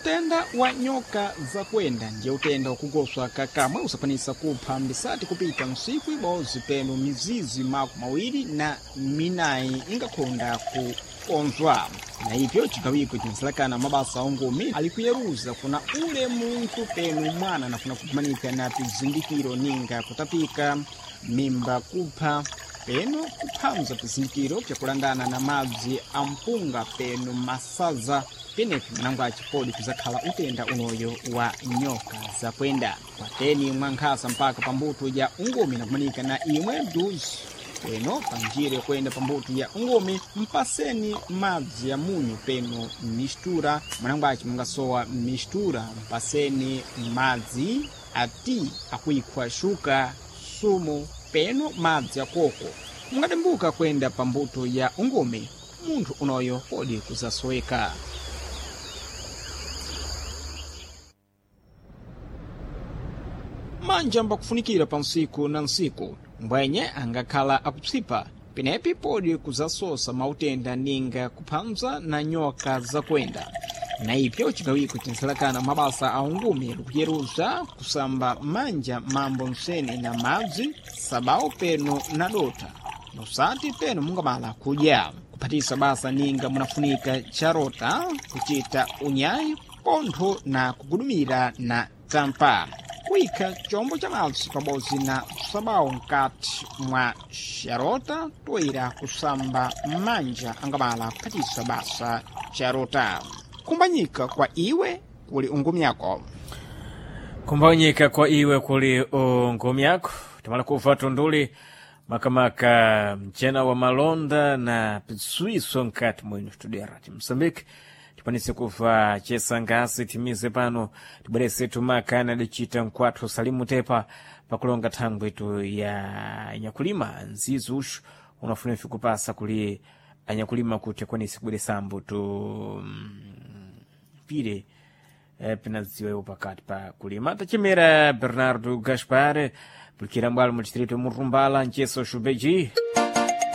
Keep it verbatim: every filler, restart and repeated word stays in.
Utenda wa nyoka za kwenda ndiye utenda wakugoswa kakamwe usapanisa kupha mbisati kupita msiku ibozi penu mizizi maku mawiri na minayi ingakonda kuonzwa. Na hivyo chikawiko chinsalakana mabasa ongumi alikuyeruza kuna ule muntu penu mwana na kuna kumanika na pizindikiro ninga kutapika mimba kupha penu kuphamza pizindikiro pyakulandana na madzi ampunga penu masaza penepi mwanangu achipodi kuzakhala utenda unoyo wa nyoka za kwenda kwateni mwankhasa mpaka pambuto ya ungumi na kumanika na imwe duzi peno panjire kwenda pambuto ya ungumi mpaseni madzi ya munyu peno mistura mwanangu achi mungasowa mistura mpaseni madzi ati akuikwa shuka sumu peno madzi ya koko mungatembuka kwenda pambuto ya ungumi munthu unoyo podi kuzasoeka. Manja mbakufunikira pa nsiku na nsiku mbwenye angakhala akupsipa penepi podi kuzasosa mautenda ninga kuphamza na nyoka za kwenda. Na ipyo chikawiko chinsalakana mabasa a ungumi lukuyeruza kusamba manja mambo mseni na madzi sabao peno na dota nosati peno mungamala kudya kupatisa basa ninga munafunika charota kuchita unyayi pontho na kugudumira na tampa kuika chombo cha madzi pabodzi na sabao nkati mwa charota toira kusamba manja angamala kupatisa basa charota. Kumbanyika kwa iwe kuli ungumi yako. Kumbanyika kwa iwe kuli ungumi yako. Tamala kufa tunduli makamaka mchena wa malonda na pisuiso nkati mwini studia rati Msambiki. Tipanise kufa chesa ngasi timize pano tibarese tumakana dichita mkwatu salimu tepa pakulonga tangu itu ya nyakulima nzizu ushu unafunefi kupasa kuli anyakulima kuti kwenye kubile sambu tu pire eh, penaziwe upakati pa kulima tachimera Bernardo Gaspar pulikira mbalo mchitirito murumbala ncheso shubeji.